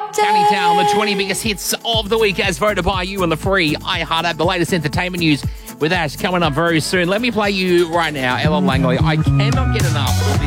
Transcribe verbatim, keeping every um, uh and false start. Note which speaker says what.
Speaker 1: Counting down the twenty biggest hits of the week as voted by you on the free iHeart app. The latest entertainment news with Ash coming up very soon. Let me play you right now, Ellen Langley. I cannot get enough of this